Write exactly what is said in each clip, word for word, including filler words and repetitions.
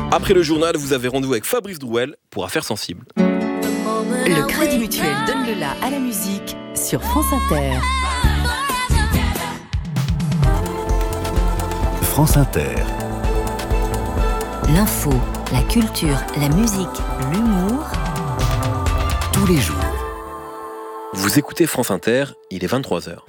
Après le journal, vous avez rendez-vous avec Fabrice Drouel pour Affaires sensibles. Le Crédit Mutuel donne le la à la musique sur France Inter. France Inter. L'info, la culture, la musique, l'humour. Tous les jours. Vous écoutez France Inter, il est vingt-trois heures.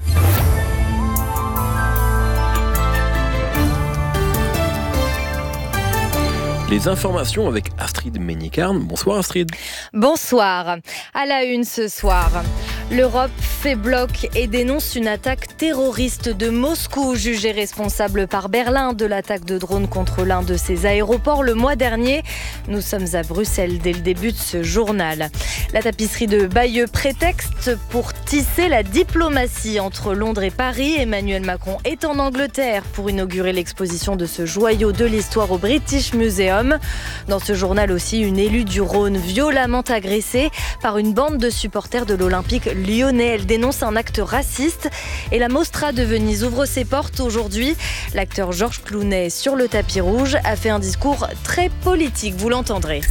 Les informations avec Astrid Ménicarne. Bonsoir Astrid. Bonsoir. À la une ce soir, l'Europe fait bloc et dénonce une attaque terroriste de Moscou, jugée responsable par Berlin de l'attaque de drone contre l'un de ses aéroports le mois dernier. Nous sommes à Bruxelles dès le début de ce journal. La tapisserie de Bayeux, prétexte pour tisser la diplomatie entre Londres et Paris. Emmanuel Macron est en Angleterre pour inaugurer l'exposition de ce joyau de l'histoire au British Museum. Dans ce journal aussi, une élue du Rhône violemment agressée par une bande de supporters de l'Olympique lyonnais. Elle dénonce un acte raciste et la Mostra de Venise ouvre ses portes aujourd'hui. L'acteur Georges Clooney, sur le tapis rouge, a fait un discours très politique, vous l'entendrez.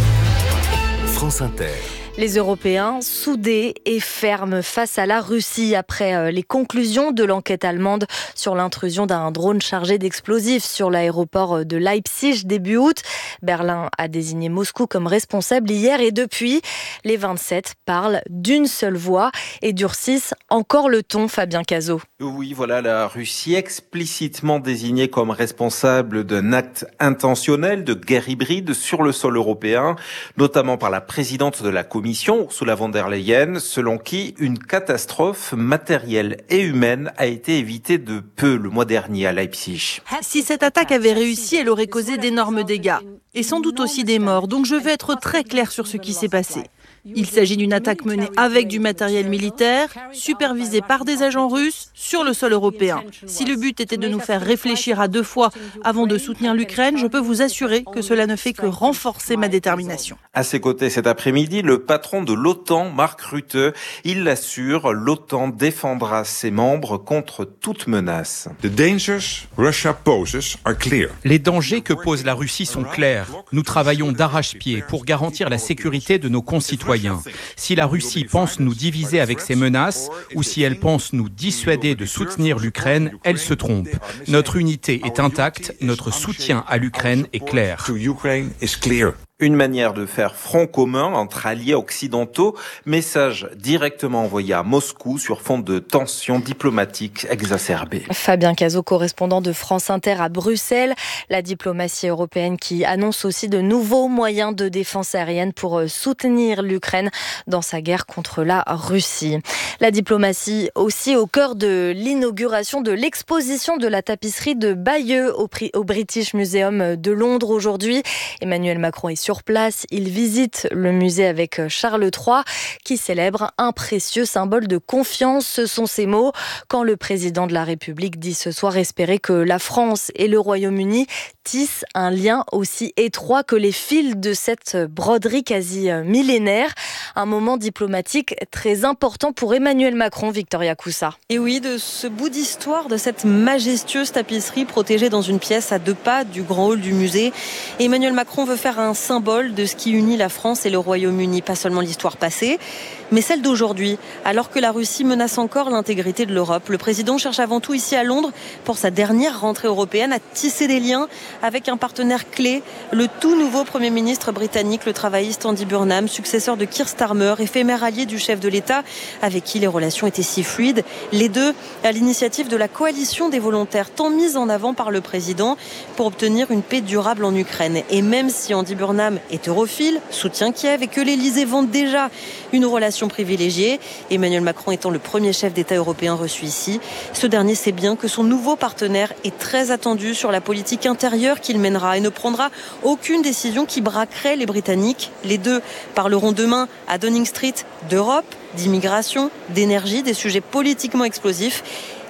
France Inter. Les Européens soudés et fermes face à la Russie après les conclusions de l'enquête allemande sur l'intrusion d'un drone chargé d'explosifs sur l'aéroport de Leipzig début août. Berlin a désigné Moscou comme responsable hier et depuis, les vingt-sept parlent d'une seule voix et durcissent encore le ton, Fabien Cazot. Oui, voilà, la Russie explicitement désignée comme responsable d'un acte intentionnel de guerre hybride sur le sol européen, notamment par la présidente de la Commission, Ursula von der Leyen, selon qui une catastrophe matérielle et humaine a été évitée de peu le mois dernier à Leipzig. Si cette attaque avait réussi, elle aurait causé d'énormes dégâts et sans doute aussi des morts. Donc je vais être très clair sur ce qui s'est passé. Il s'agit d'une attaque menée avec du matériel militaire, supervisée par des agents russes sur le sol européen. Si le but était de nous faire réfléchir à deux fois avant de soutenir l'Ukraine, je peux vous assurer que cela ne fait que renforcer ma détermination. À ses côtés cet après-midi, le patron de l'OTAN, Mark Rutte, il l'assure, l'OTAN défendra ses membres contre toute menace. The dangers Russia poses are clear. Les dangers que pose la Russie sont clairs. Nous travaillons d'arrache-pied pour garantir la sécurité de nos concitoyens. Si la Russie pense nous diviser avec ses menaces ou si elle pense nous dissuader de soutenir l'Ukraine, elle se trompe. Notre unité est intacte, notre soutien à l'Ukraine est clair. Une manière de faire front commun entre alliés occidentaux, message directement envoyé à Moscou sur fond de tensions diplomatiques exacerbées. Fabien Cazot, correspondant de France Inter à Bruxelles. La diplomatie européenne qui annonce aussi de nouveaux moyens de défense aérienne pour soutenir l'Ukraine dans sa guerre contre la Russie. La diplomatie aussi au cœur de l'inauguration de l'exposition de la tapisserie de Bayeux au, au British Museum de Londres aujourd'hui. Emmanuel Macron est sur place, il visite le musée avec Charles trois qui célèbre un précieux symbole de confiance. Ce sont ses mots quand le président de la République dit ce soir espérer que la France et le Royaume-Uni tissent un lien aussi étroit que les fils de cette broderie quasi millénaire. Un moment diplomatique très important pour Emmanuel Macron, Victoria Coussa. Et oui, de ce bout d'histoire, de cette majestueuse tapisserie protégée dans une pièce à deux pas du grand hall du musée, Emmanuel Macron veut faire un symbole de ce qui unit la France et le Royaume-Uni, pas seulement l'histoire passée, mais celle d'aujourd'hui. Alors que la Russie menace encore l'intégrité de l'Europe, le président cherche avant tout ici à Londres, pour sa dernière rentrée européenne, à tisser des liens avec un partenaire clé, le tout nouveau Premier ministre britannique, le travailliste Andy Burnham, successeur de Keir Starmer, éphémère allié du chef de l'État, avec qui les relations étaient si fluides. Les deux à l'initiative de la coalition des volontaires, tant mise en avant par le président pour obtenir une paix durable en Ukraine. Et même si Andy Burnham est europhile, soutient Kiev et que l'Élysée vante déjà une relation privilégiée, Emmanuel Macron étant le premier chef d'État européen reçu ici, ce dernier sait bien que son nouveau partenaire est très attendu sur la politique intérieure qu'il mènera et ne prendra aucune décision qui braquerait les Britanniques. Les deux parleront demain à Downing Street d'Europe, d'immigration, d'énergie, des sujets politiquement explosifs.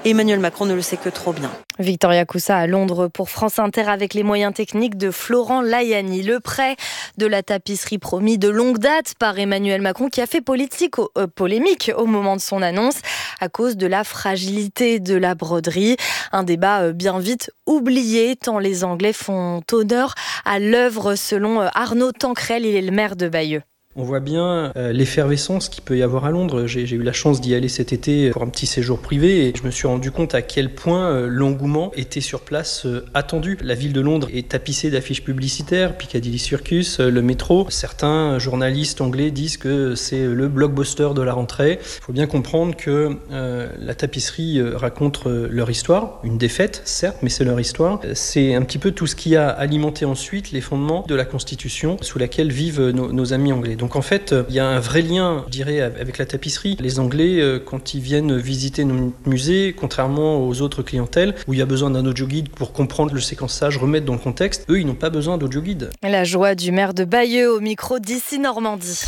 Emmanuel Macron ne le sait que trop bien. Victoria Coussa à Londres pour France Inter avec les moyens techniques de Florent Layani. Le prêt de la tapisserie promis de longue date par Emmanuel Macron qui a fait politique, euh, polémique au moment de son annonce à cause de la fragilité de la broderie. Un débat bien vite oublié tant les Anglais font honneur à l'œuvre selon Arnaud Tancrel, il est le maire de Bayeux. On voit bien euh, l'effervescence qu'il peut y avoir à Londres. J'ai, j'ai eu la chance d'y aller cet été pour un petit séjour privé et je me suis rendu compte à quel point euh, l'engouement était sur place euh, attendu. La ville de Londres est tapissée d'affiches publicitaires, Piccadilly Circus, euh, le métro. Certains journalistes anglais disent que c'est le blockbuster de la rentrée. Il faut bien comprendre que euh, la tapisserie euh, raconte euh, leur histoire, une défaite certes, mais c'est leur histoire. C'est un petit peu tout ce qui a alimenté ensuite les fondements de la Constitution sous laquelle vivent nos, nos amis anglais. Donc, Donc en fait, il y a un vrai lien, je dirais, avec la tapisserie. Les Anglais, quand ils viennent visiter nos musées, contrairement aux autres clientèles, où il y a besoin d'un audio-guide pour comprendre le séquençage, remettre dans le contexte, eux, ils n'ont pas besoin d'audio-guide. La joie du maire de Bayeux au micro d'ici Normandie.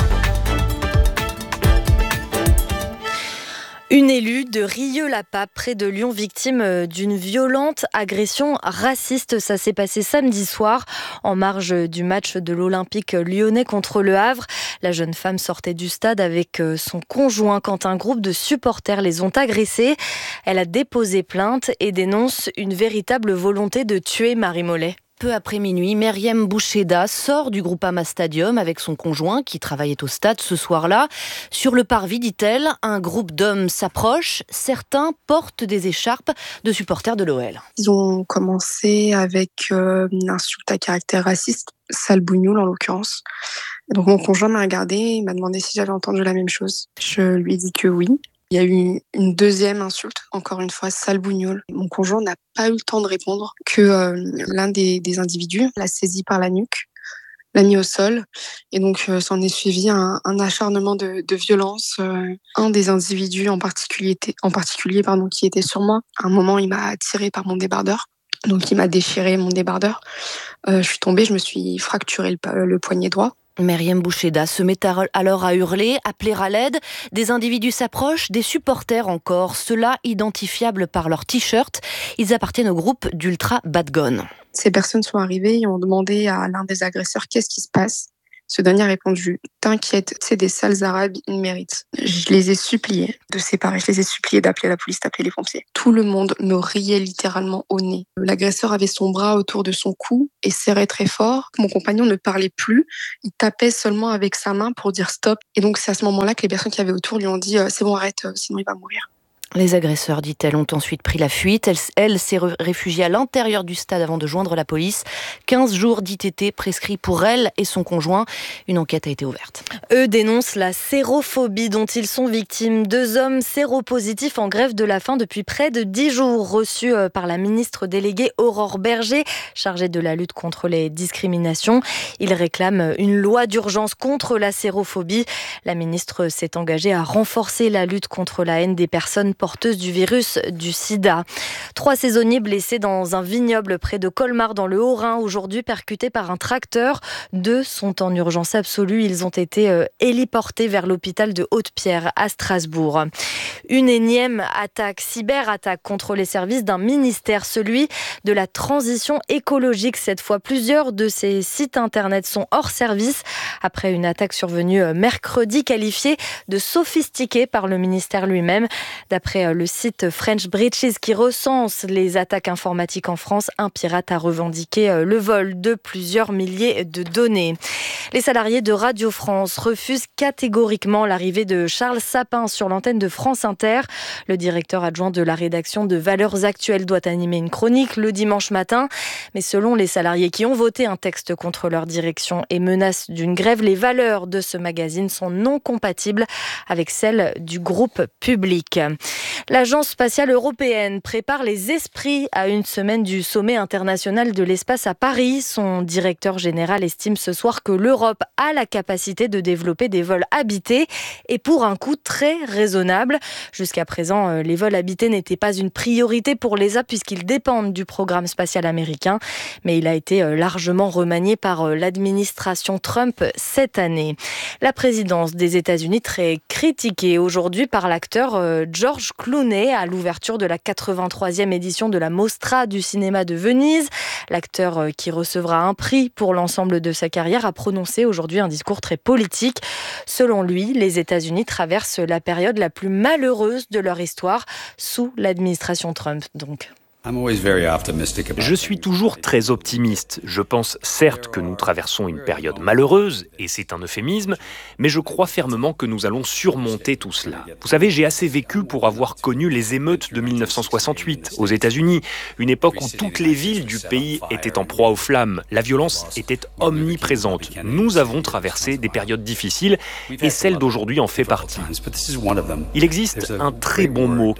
Une élue de Rieux-la-Pape, près de Lyon, victime d'une violente agression raciste. Ça s'est passé samedi soir, en marge du match de l'Olympique lyonnais contre Le Havre. La jeune femme sortait du stade avec son conjoint quand un groupe de supporters les ont agressés. Elle a déposé plainte et dénonce une véritable volonté de tuer Marie Mollet. Peu après minuit, Meriem Boucheda sort du Groupama Stadium avec son conjoint qui travaillait au stade ce soir-là. Sur le parvis, dit-elle, un groupe d'hommes s'approche. Certains portent des écharpes de supporters de l'O L. Ils ont commencé avec euh, une insulte à caractère raciste, sale bougnoule en l'occurrence. Donc mon conjoint m'a regardé et m'a demandé si j'avais entendu la même chose. Je lui ai dit que oui. Il y a eu une deuxième insulte, encore une fois, sale bougnoule. Mon conjoint n'a pas eu le temps de répondre que euh, l'un des, des individus l'a saisi par la nuque, l'a mis au sol. Et donc, euh, s'en est suivi un, un acharnement de, de violence. Euh, un des individus en particulier, en particulier pardon, qui était sur moi, à un moment, il m'a tiré par mon débardeur. Donc, il m'a déchiré mon débardeur. Euh, je suis tombée, je me suis fracturé le, le poignet droit. Meriem Boucheda se met alors à hurler, appeler à l'aide. Des individus s'approchent, des supporters encore, ceux-là identifiables par leur t-shirt. Ils appartiennent au groupe d'Ultra Bad Gun. Ces personnes sont arrivées et ont demandé à l'un des agresseurs qu'est-ce qui se passe. Ce dernier a répondu « T'inquiète, c'est des sales arabes, ils méritent ». Je les ai suppliés de séparer, je les ai suppliés d'appeler la police, d'appeler les pompiers. Tout le monde me riait littéralement au nez. L'agresseur avait son bras autour de son cou et serrait très fort. Mon compagnon ne parlait plus, il tapait seulement avec sa main pour dire stop. Et donc c'est à ce moment-là que les personnes qui avaient autour lui ont dit « C'est bon, arrête, sinon il va mourir ». Les agresseurs, dit-elle, ont ensuite pris la fuite. Elle, elle s'est réfugiée à l'intérieur du stade avant de joindre la police. quinze jours d'I T T prescrits pour elle et son conjoint. Une enquête a été ouverte. Eux dénoncent la sérophobie dont ils sont victimes. Deux hommes séropositifs en grève de la faim depuis près de dix jours, reçus par la ministre déléguée Aurore Berger, chargée de la lutte contre les discriminations. Ils réclament une loi d'urgence contre la sérophobie. La ministre s'est engagée à renforcer la lutte contre la haine des personnes porteuse du virus du sida. Trois saisonniers blessés dans un vignoble près de Colmar dans le Haut-Rhin, aujourd'hui percutés par un tracteur. Deux sont en urgence absolue. Ils ont été euh, héliportés vers l'hôpital de Haute-Pierre à Strasbourg. Une énième attaque, cyberattaque contre les services d'un ministère, celui de la transition écologique. Cette fois, plusieurs de ces sites internet sont hors service après une attaque survenue mercredi, qualifiée de sophistiquée par le ministère lui-même. D'après le site French Breaches qui recense les attaques informatiques en France, un pirate a revendiqué le vol de plusieurs milliers de données. Les salariés de Radio France refusent catégoriquement l'arrivée de Charles Sapin sur l'antenne de France Inter. Le directeur adjoint de la rédaction de Valeurs Actuelles doit animer une chronique le dimanche matin. Mais selon les salariés qui ont voté un texte contre leur direction et menacent d'une grève, les valeurs de ce magazine sont non compatibles avec celles du groupe public. L'Agence spatiale européenne prépare les esprits à une semaine du sommet international de l'espace à Paris. Son directeur général estime ce soir que l'Europe a la capacité de développer des vols habités et pour un coût très raisonnable. Jusqu'à présent, les vols habités n'étaient pas une priorité pour l'E S A puisqu'ils dépendent du programme spatial américain. Mais il a été largement remanié par l'administration Trump cette année. La présidence des États-Unis très critiquée aujourd'hui par l'acteur George Georges Clooney à l'ouverture de la quatre-vingt-troisième édition de la Mostra du cinéma de Venise. L'acteur qui recevra un prix pour l'ensemble de sa carrière a prononcé aujourd'hui un discours très politique. Selon lui, les États-Unis traversent la période la plus malheureuse de leur histoire sous l'administration Trump. Donc. Je suis toujours très optimiste. Je pense certes que nous traversons une période malheureuse, et c'est un euphémisme, mais je crois fermement que nous allons surmonter tout cela. Vous savez, j'ai assez vécu pour avoir connu les émeutes de mille neuf cent soixante-huit aux États-Unis, une époque où toutes les villes du pays étaient en proie aux flammes. La violence était omniprésente. Nous avons traversé des périodes difficiles, et celle d'aujourd'hui en fait partie. Il existe un très bon mot,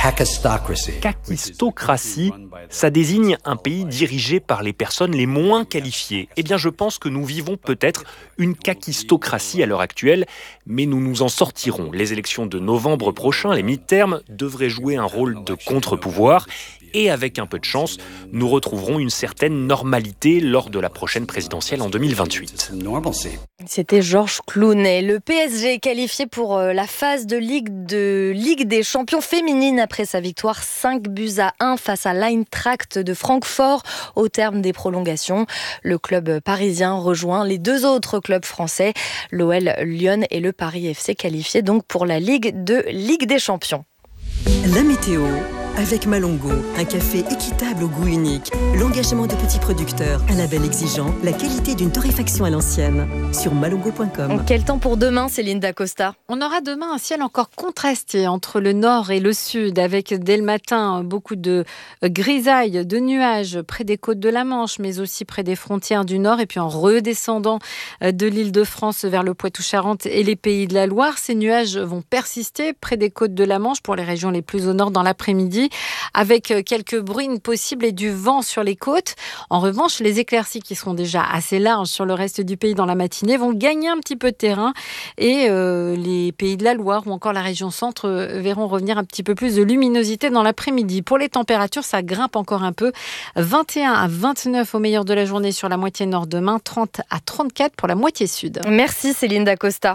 kakistocratie. Ça désigne un pays dirigé par les personnes les moins qualifiées. Eh bien, je pense que nous vivons peut-être une kakistocratie à l'heure actuelle, mais nous nous en sortirons. Les élections de novembre prochain, les mi-termes, devraient jouer un rôle de contre-pouvoir. Et avec un peu de chance, nous retrouverons une certaine normalité lors de la prochaine présidentielle en deux mille vingt-huit. C'était Georges Clooney. Le P S G est qualifié pour la phase de Ligue, de Ligue des champions féminines après sa victoire cinq buts à un face à l'Eintracht de Francfort au terme des prolongations. Le club parisien rejoint les deux autres clubs français, l'O L Lyon et le Paris F C, qualifiés donc pour la Ligue de Ligue des champions. La météo avec Malongo, un café équitable au goût unique, l'engagement de petits producteurs, un label exigeant, la qualité d'une torréfaction à l'ancienne. Sur malongo point com. Quel temps pour demain, Céline Dacosta ? On aura demain un ciel encore contrasté entre le nord et le sud, avec dès le matin beaucoup de grisailles, de nuages près des côtes de la Manche, mais aussi près des frontières du nord, et puis en redescendant de l'Île-de-France vers le Poitou-Charentes et les Pays de la Loire. Ces nuages vont persister près des côtes de la Manche pour les régions les plus au nord dans l'après-midi, avec quelques bruines possibles et du vent sur les côtes. En revanche, les éclaircies qui seront déjà assez larges sur le reste du pays dans la matinée vont gagner un petit peu de terrain, et euh, les Pays de la Loire ou encore la région centre verront revenir un petit peu plus de luminosité dans l'après-midi. Pour les températures, ça grimpe encore un peu. vingt et un à vingt-neuf au meilleur de la journée sur la moitié nord demain, trente à trente-quatre pour la moitié sud. Merci Céline Dacosta.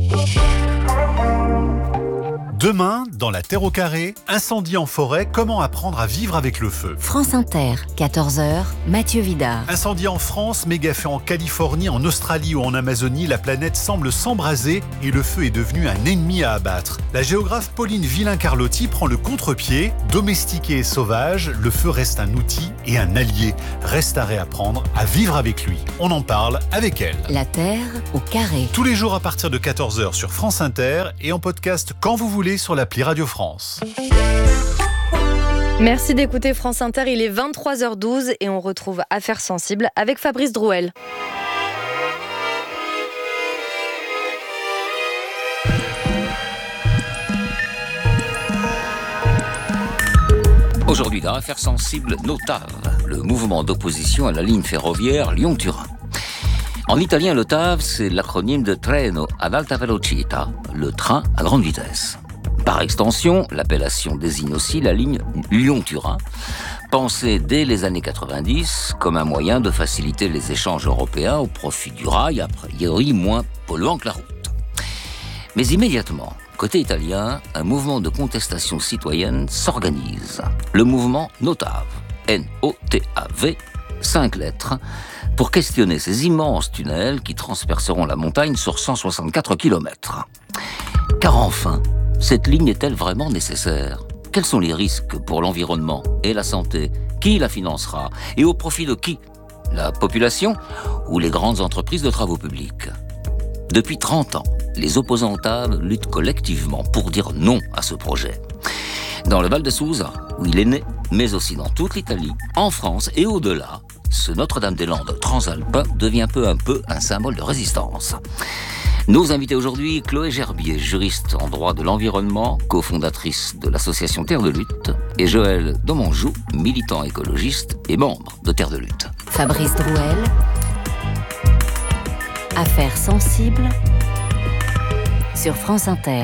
Demain, dans La Terre au carré, incendie en forêt, comment apprendre à vivre avec le feu. France Inter, quatorze heures, Mathieu Vidard. Incendie en France, méga-feu en Californie, en Australie ou en Amazonie, la planète semble s'embraser et le feu est devenu un ennemi à abattre. La géographe Pauline Villain-Carlotti prend le contre-pied. Domestiqué et sauvage, le feu reste un outil et un allié. Reste à réapprendre à vivre avec lui. On en parle avec elle. La Terre au carré. Tous les jours à partir de quatorze heures sur France Inter et en podcast quand vous voulez sur l'appli Radio France. Merci d'écouter France Inter, il est vingt-trois heures douze et on retrouve Affaires sensibles avec Fabrice Drouel. Aujourd'hui dans Affaires sensibles, Notav, le mouvement d'opposition à la ligne ferroviaire Lyon-Turin. En italien, l'Otav, c'est l'acronyme de Treno ad alta velocità, le train à grande vitesse. Par extension, l'appellation désigne aussi la ligne Lyon-Turin, pensée dès les années quatre-vingt-dix comme un moyen de faciliter les échanges européens au profit du rail, a priori moins polluant que la route. Mais immédiatement, côté italien, un mouvement de contestation citoyenne s'organise. Le mouvement Notav, N O T A V, cinq lettres, pour questionner ces immenses tunnels qui transperceront la montagne sur cent soixante-quatre kilomètres. Car enfin, cette ligne est-elle vraiment nécessaire ? Quels sont les risques pour l'environnement et la santé ? Qui la financera ? Et au profit de qui ? La population ou les grandes entreprises de travaux publics ? Depuis trente ans, les opposants au T A V luttent collectivement pour dire non à ce projet. Dans le Val de Susa, où il est né, mais aussi dans toute l'Italie, en France et au-delà, ce Notre-Dame-des-Landes transalpin devient peu à peu un symbole de résistance. Nos invités aujourd'hui, Chloé Gerbier, juriste en droit de l'environnement, cofondatrice de l'association Terre de Lutte, et Joël Domonjou, militant écologiste et membre de Terre de Lutte. Fabrice Drouel, Affaires sensibles sur France Inter.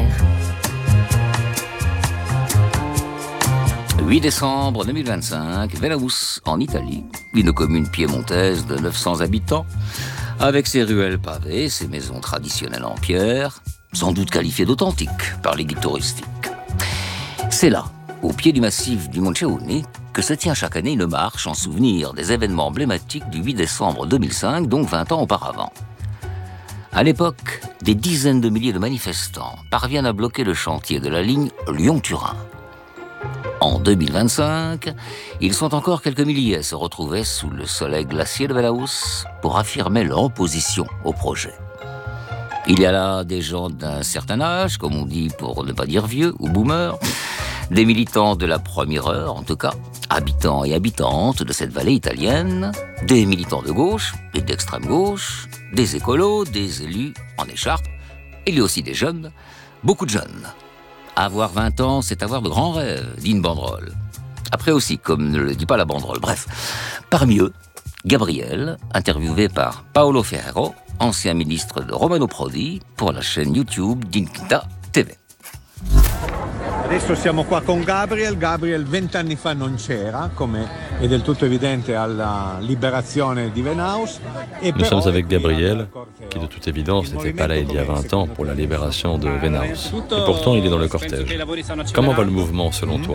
huit décembre deux mille vingt-cinq, Velaus, en Italie, une commune piémontaise de neuf cents habitants, avec ses ruelles pavées, ses maisons traditionnelles en pierre, sans doute qualifiées d'authentiques par les guides touristiques. C'est là, au pied du massif du Monte Ceuni, que se tient chaque année une marche en souvenir des événements emblématiques du huit décembre deux mille cinq, donc vingt ans auparavant. À l'époque, des dizaines de milliers de manifestants parviennent à bloquer le chantier de la ligne Lyon-Turin. En deux mille vingt-cinq, ils sont encore quelques milliers à se retrouver sous le soleil glacier de Belaus pour affirmer leur opposition au projet. Il y a là des gens d'un certain âge, comme on dit pour ne pas dire vieux ou boomer, des militants de la première heure en tout cas, habitants et habitantes de cette vallée italienne, des militants de gauche et d'extrême gauche, des écolos, des élus en écharpe, il y a aussi des jeunes, beaucoup de jeunes. Avoir vingt ans, c'est avoir de grands rêves, dit une banderole. Après aussi, comme ne le dit pas la banderole. Bref, parmi eux, Gabriel, interviewé par Paolo Ferrero, ancien ministre de Romano Prodi, pour la chaîne YouTube d'Inquita T V. Adesso siamo qua con Gabriel. Gabriel vent'anni fa non c'era, come è del tutto evidente alla liberazione di Venaus. Nous sommes avec Gabriel, qui de toute évidence n'était pas là il y a vingt ans pour la libération de Venaus. Et pourtant, il est dans le cortège. Comment va le mouvement selon toi ?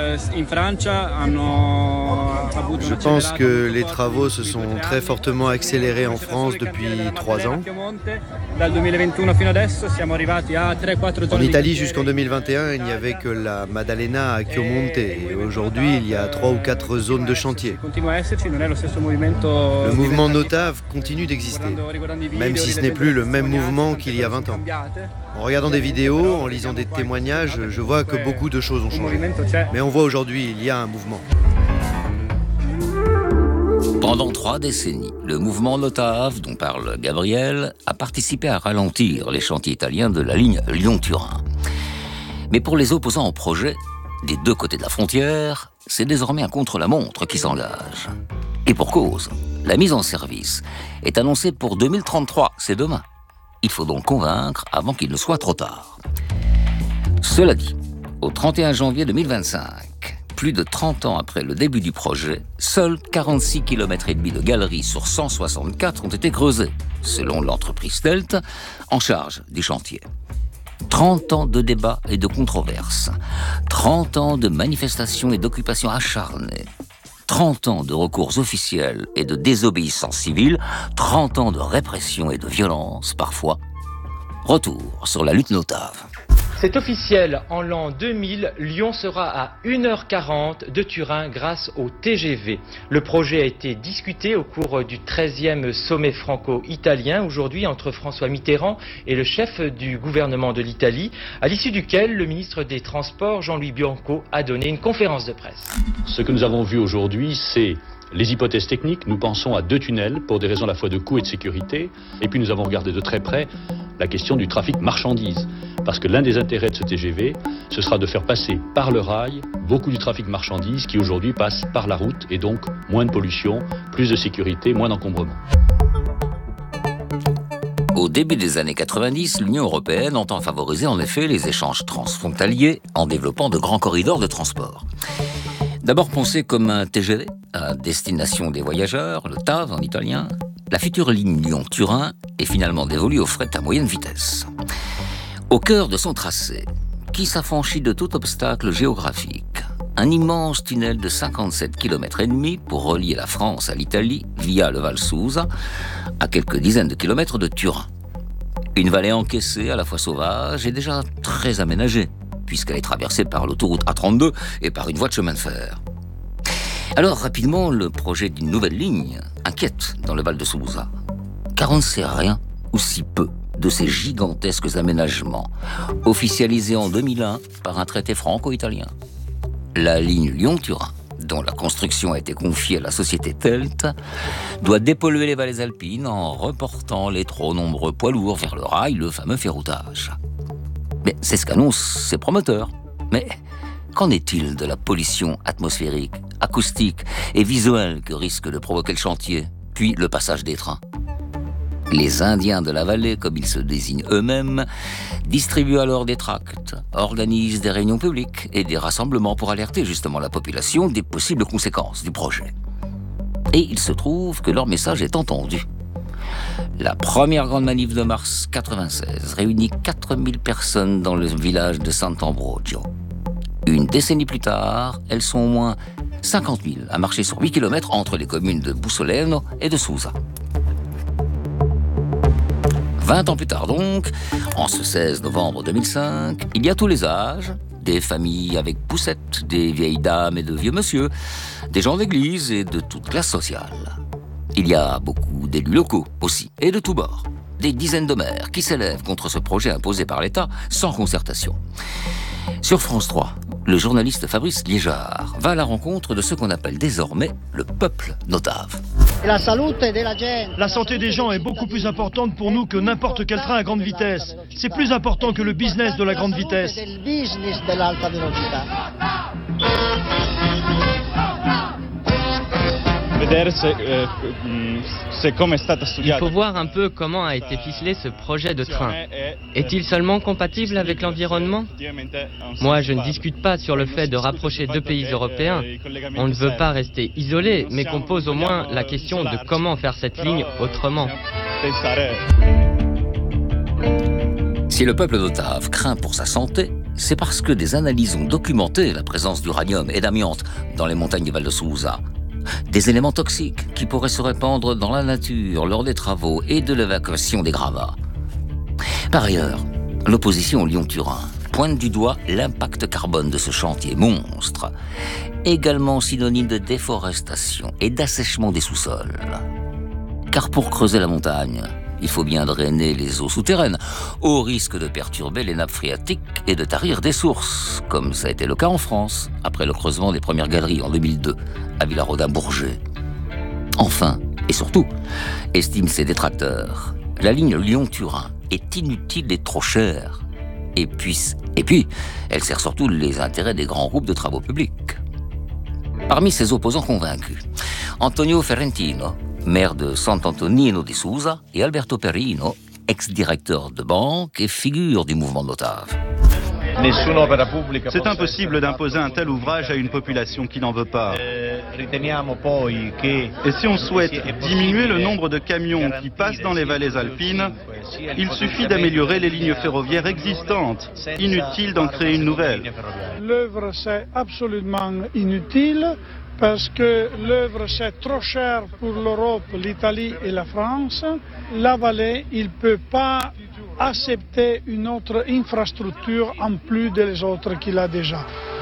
Je pense que les travaux se sont très fortement accélérés en France depuis trois ans. En Italie, jusqu'en deux mille vingt et un, il n'y avait que la Maddalena à Chiomonte. Et aujourd'hui, il y a trois ou quatre zones de chantier. Le mouvement Notave continue d'exister, même si ce n'est plus le même mouvement qu'il y a vingt ans. En regardant des vidéos, en lisant des témoignages, je vois que beaucoup de choses ont changé. Mais on voit aujourd'hui, il y a un mouvement. Pendant trois décennies, le mouvement Notave, dont parle Gabriel, a participé à ralentir les chantiers italiens de la ligne Lyon-Turin. Mais pour les opposants au projet, des deux côtés de la frontière, c'est désormais un contre-la-montre qui s'engage. Et pour cause, la mise en service est annoncée pour deux mille trente-trois, c'est demain. Il faut donc convaincre avant qu'il ne soit trop tard. Cela dit, au trente et un janvier deux mille vingt-cinq, plus de trente ans après le début du projet, seuls quarante-six kilomètres et demi de galeries sur cent soixante-quatre ont été creusés, selon l'entreprise Telt, en charge du chantier. trente ans de débats et de controverses, trente ans de manifestations et d'occupations acharnées, trente ans de recours officiels et de désobéissance civile, trente ans de répression et de violence parfois. Retour sur la lutte Notave. C'est officiel, en l'an deux mille, Lyon sera à une heure quarante de Turin grâce au T G V. Le projet a été discuté au cours du treizième sommet franco-italien, aujourd'hui entre François Mitterrand et le chef du gouvernement de l'Italie, à l'issue duquel le ministre des Transports, Jean-Louis Bianco, a donné une conférence de presse. Ce que nous avons vu aujourd'hui, c'est les hypothèses techniques. Nous pensons à deux tunnels pour des raisons à la fois de coût et de sécurité. Et puis nous avons regardé de très près la question du trafic marchandises. Parce que l'un des intérêts de ce T G V, ce sera de faire passer par le rail beaucoup du trafic marchandises qui aujourd'hui passe par la route et donc moins de pollution, plus de sécurité, moins d'encombrement. Au début des années quatre-vingt-dix, l'Union européenne entend favoriser en effet les échanges transfrontaliers en développant de grands corridors de transport. D'abord pensé comme un T G V à destination des voyageurs, le T A V en italien, la future ligne Lyon-Turin est finalement dévolue au fret à moyenne vitesse. Au cœur de son tracé, qui s'affranchit de tout obstacle géographique, un immense tunnel de cinquante-sept kilomètres et demi pour relier la France à l'Italie via le Val Susa, à quelques dizaines de kilomètres de Turin. Une vallée encaissée, à la fois sauvage et déjà très aménagée, puisqu'elle est traversée par l'autoroute A trente-deux et par une voie de chemin de fer. Alors, rapidement, le projet d'une nouvelle ligne inquiète dans le Val de Susa, car on ne sait rien, ou si peu, de ces gigantesques aménagements, officialisés en deux mille un par un traité franco-italien. La ligne Lyon-Turin, dont la construction a été confiée à la société Telt, doit dépolluer les vallées alpines en reportant les trop nombreux poids lourds vers le rail, le fameux ferroutage. Mais c'est ce qu'annoncent ces promoteurs. Mais qu'en est-il de la pollution atmosphérique, acoustique et visuelle que risque de provoquer le chantier, puis le passage des trains ? Les Indiens de la vallée, comme ils se désignent eux-mêmes, distribuent alors des tracts, organisent des réunions publiques et des rassemblements pour alerter justement la population des possibles conséquences du projet. Et il se trouve que leur message est entendu. La première grande manif de mars quatre-vingt-seize réunit quatre mille personnes dans le village de Sant'Ambrogio. Une décennie plus tard, elles sont au moins cinquante mille à marcher sur huit kilomètres entre les communes de Bussoleno et de Susa. vingt ans plus tard donc, en ce seize novembre deux mille cinq, il y a tous les âges, des familles avec poussettes, des vieilles dames et de vieux monsieur, des gens d'église et de toute classe sociale. Il y a beaucoup d'élus locaux aussi, et de tous bords. Des dizaines de maires qui s'élèvent contre ce projet imposé par l'État sans concertation. Sur France trois, le journaliste Fabrice Liégeard va à la rencontre de ce qu'on appelle désormais le peuple notave. La santé des gens est beaucoup plus importante pour nous que n'importe quel train à grande vitesse. C'est plus important que le business de la grande vitesse. Il faut voir un peu comment a été ficelé ce projet de train. Est-il seulement compatible avec l'environnement ? Moi, je ne discute pas sur le fait de rapprocher deux pays européens. On ne veut pas rester isolés, mais qu'on pose au moins la question de comment faire cette ligne autrement. Si le peuple d'Otave craint pour sa santé, c'est parce que des analyses ont documenté la présence d'uranium et d'amiante dans les montagnes du Val de Susa. Des éléments toxiques qui pourraient se répandre dans la nature lors des travaux et de l'évacuation des gravats. Par ailleurs, l'opposition Lyon-Turin pointe du doigt l'impact carbone de ce chantier monstre, également synonyme de déforestation et d'assèchement des sous-sols. Car pour creuser la montagne, il faut bien drainer les eaux souterraines, au risque de perturber les nappes phréatiques et de tarir des sources, comme ça a été le cas en France, après le creusement des premières galeries en deux mille deux, à Villarodin-Bourget. Enfin, et surtout, estiment ses détracteurs, la ligne Lyon-Turin est inutile et trop chère. Et puis, et puis, elle sert surtout les intérêts des grands groupes de travaux publics. Parmi ses opposants convaincus, Antonio Ferrentino, maire de Sant'Antonino di Susa, et Alberto Perino, ex-directeur de banque et figure du mouvement d'Otave. C'est impossible d'imposer un tel ouvrage à une population qui n'en veut pas. Et si on souhaite diminuer le nombre de camions qui passent dans les vallées alpines, il suffit d'améliorer les lignes ferroviaires existantes. Inutile d'en créer une nouvelle. L'œuvre, c'est absolument inutile. Parce que l'œuvre c'est trop cher pour l'Europe, l'Italie et la France. La vallée, il ne peut pas accepter une autre infrastructure en plus des autres qu'il a déjà.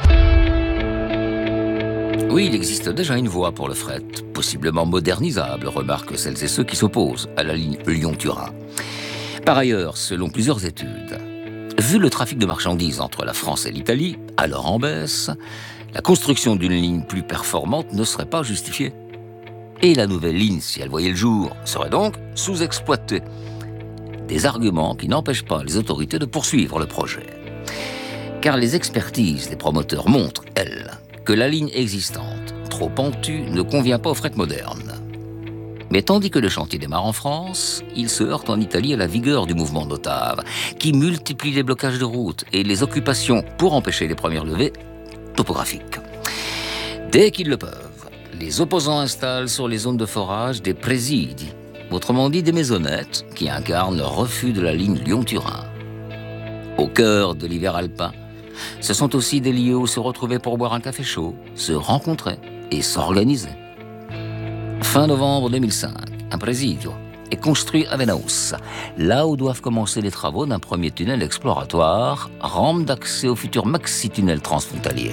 Oui, il existe déjà une voie pour le fret, possiblement modernisable, remarquent celles et ceux qui s'opposent à la ligne Lyon-Turin. Par ailleurs, selon plusieurs études, vu le trafic de marchandises entre la France et l'Italie, alors en baisse, la construction d'une ligne plus performante ne serait pas justifiée. Et la nouvelle ligne, si elle voyait le jour, serait donc sous-exploitée. Des arguments qui n'empêchent pas les autorités de poursuivre le projet. Car les expertises des promoteurs montrent, elles, que la ligne existante, trop pentue, ne convient pas au fret moderne. Mais tandis que le chantier démarre en France, il se heurte en Italie à la vigueur du mouvement d'Otave, qui multiplie les blocages de routes et les occupations pour empêcher les premières levées topographiques. Dès qu'ils le peuvent, les opposants installent sur les zones de forage des présidi, autrement dit des maisonnettes qui incarnent le refus de la ligne Lyon-Turin. Au cœur de l'hiver alpin, ce sont aussi des lieux où se retrouver pour boire un café chaud, se rencontrer et s'organiser. Fin novembre deux mille cinq, un présidio est construit à Venaus, là où doivent commencer les travaux d'un premier tunnel exploratoire, rampe d'accès au futur maxi-tunnel transfrontalier.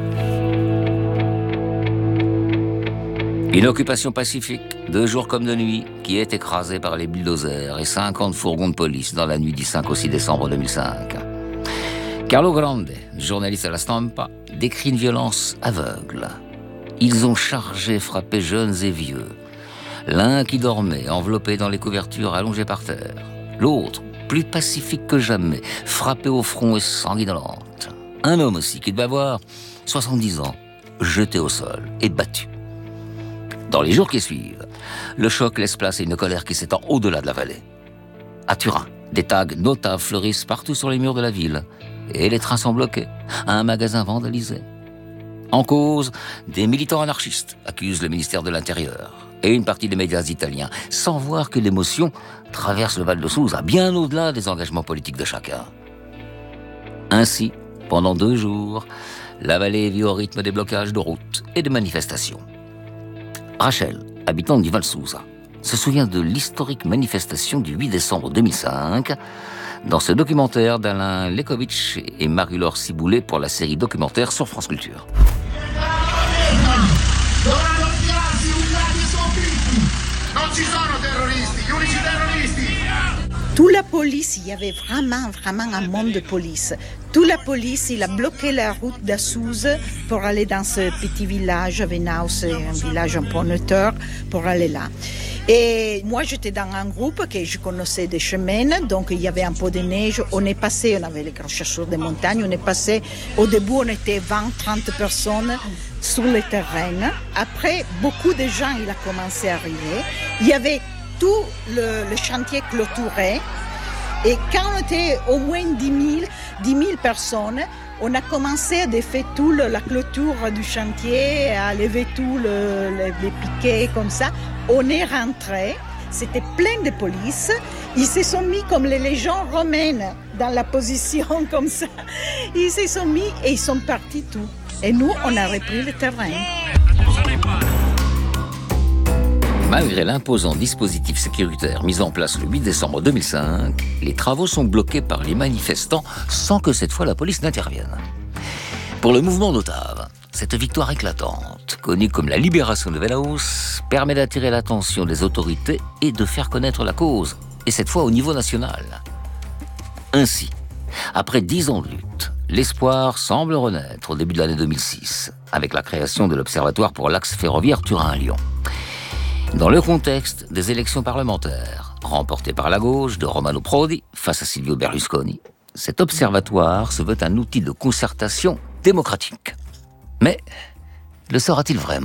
Une occupation pacifique, de jour comme de nuit, qui est écrasée par les bulldozers et cinquante fourgons de police dans la nuit du cinq au six décembre deux mille cinq. Carlo Grande, journaliste à la Stampa, décrit une violence aveugle. Ils ont chargé, frappé jeunes et vieux. L'un qui dormait, enveloppé dans les couvertures, allongé par terre. L'autre, plus pacifique que jamais, frappé au front et sanguinolente. Un homme aussi qui devait avoir soixante-dix ans, jeté au sol et battu. Dans les jours qui suivent, le choc laisse place à une colère qui s'étend au-delà de la vallée. À Turin, des tags notables fleurissent partout sur les murs de la ville. Et les trains sont bloqués. Un magasin vandalisé. En cause, des militants anarchistes accusent le ministère de l'Intérieur et une partie des médias italiens, sans voir que l'émotion traverse le Val de Susa, bien au-delà des engagements politiques de chacun. Ainsi, pendant deux jours, La vallée vit au rythme des blocages de routes et des manifestations. Rachel, habitante du Val Susa, se souvient de l'historique manifestation du huit décembre deux mille cinq dans ce documentaire d'Alain Lekovitch et Marie-Laure Ciboulet pour la série documentaire sur France Culture. Toute la police, il y avait vraiment, vraiment un monde de police. Toute la police, il a bloqué la route d'Assouze pour aller dans ce petit village, Venaus, un village un peu neutre, pour aller là. Et moi, j'étais dans un groupe que je connaissais des chemins, donc il y avait un peu de neige. On est passé, on avait les grands chasseurs des montagnes, on est passé, au début, on était vingt trente personnes sur le terrain. Après, beaucoup de gens, il a commencé à arriver. Il y avait tout le, le chantier clôturé. Et quand on était au moins dix mille personnes, on a commencé à défaire toute la clôture du chantier, à lever tous le, le, les piquets comme ça. On est rentré, c'était plein de police. Ils se sont mis comme les légions romaines, dans la position comme ça. Ils se sont mis et ils sont partis tout. Et nous, on a repris le terrain. Malgré l'imposant dispositif sécuritaire mis en place le huit décembre deux mille cinq, les travaux sont bloqués par les manifestants sans que cette fois la police n'intervienne. Pour le mouvement d'Otave, cette victoire éclatante, connue comme la libération de Venaus, permet d'attirer l'attention des autorités et de faire connaître la cause, et cette fois au niveau national. Ainsi, après dix ans de lutte, l'espoir semble renaître au début de l'année deux mille six, avec la création de l'Observatoire pour l'axe ferroviaire Turin-Lyon. Dans le contexte des élections parlementaires, remportées par la gauche de Romano Prodi face à Silvio Berlusconi, cet observatoire se veut un outil de concertation démocratique. Mais le sera-t-il vraiment ?